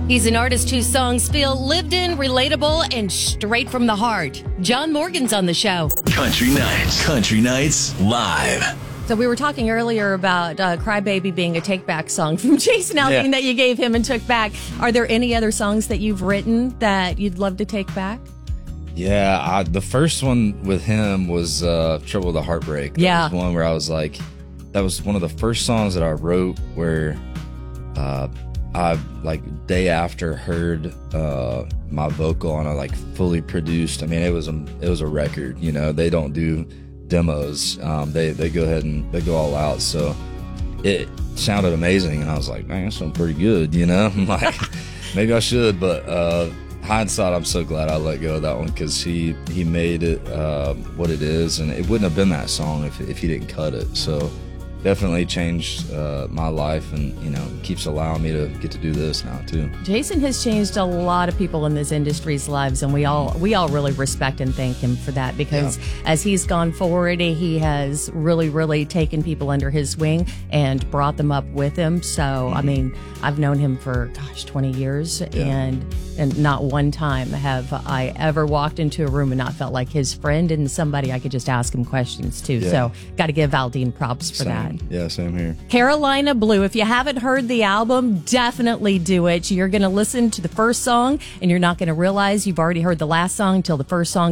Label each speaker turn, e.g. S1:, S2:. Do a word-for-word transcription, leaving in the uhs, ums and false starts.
S1: He's an artist whose songs feel lived in, relatable, and straight from the heart. John Morgan's on the show.
S2: Country Nights. Country Nights Live.
S1: So we were talking earlier about uh, Crybaby being a take-back song from Jason Aldean
S3: Yeah.
S1: that you gave him and took back. Are there any other songs that you've written that you'd love to take back?
S3: Yeah, I, the first one with him was uh, Trouble with the Heartbreak. That
S1: Yeah.
S3: was one where I was like, that was one of the first songs that I wrote where uh, I, like, day after heard uh, my vocal and I, like, fully produced. I mean, it was a, it was a record, you know. They don't do demos. Um, they, they go ahead and they go all out. So it sounded amazing. And I was like, man, that sounds pretty good, you know. I'm like, maybe I should, but... Uh, hindsight, I'm so glad I let go of that one because he he made it uh, what it is, and it wouldn't have been that song if if he didn't cut it. So definitely changed uh, my life, and you know keeps allowing me to get to do this now too.
S1: Jason has changed a lot of people in this industry's lives, and we all we all really respect and thank him for that because
S3: Yeah.
S1: as he's gone forward, he has really, really taken people under his wing and brought them up with him. So, mm-hmm. I mean, I've known him for, gosh, twenty years,
S3: Yeah.
S1: and and not one time have I ever walked into a room and not felt like his friend and somebody I could just ask him questions to.
S3: Yeah.
S1: So, got to give Aldean props for
S3: Same.
S1: that.
S3: Yeah, same here.
S1: Carolina Blue. If you haven't heard the album, definitely do it. You're going to listen to the first song and you're not going to realize you've already heard the last song until the first song